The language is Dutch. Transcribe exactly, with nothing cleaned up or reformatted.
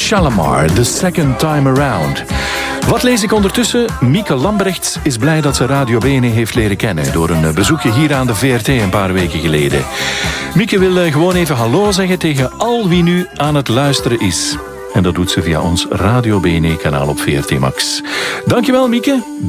Shalamar, The Second Time Around. Wat lees ik ondertussen? Mieke Lambrechts is blij dat ze Radio Bene heeft leren kennen door een bezoekje hier aan de V R T een paar weken geleden. Mieke wil gewoon even hallo zeggen tegen al wie nu aan het luisteren is. En dat doet ze via ons Radio Bene kanaal op V R T Max. Dankjewel, Mieke.